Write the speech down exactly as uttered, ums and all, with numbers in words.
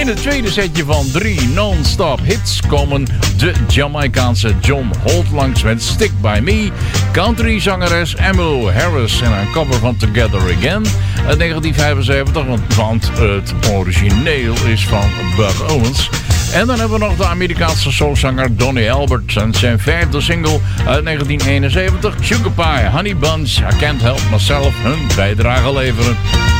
het tweede setje van drie non-stop hits komen de Jamaicaanse John Holt langs met Stick By Me, country-zangeres Emmylou Harris en een cover van Together Again uit negentien vijfenzeventig, want het origineel is van Bud Owens. En dan hebben we nog de Amerikaanse soulzanger Donny Alberts en zijn vijfde single uit negentien eenenzeventig, Sugar Pie, Honey Buns, I Can't Help Myself, hun bijdrage leveren.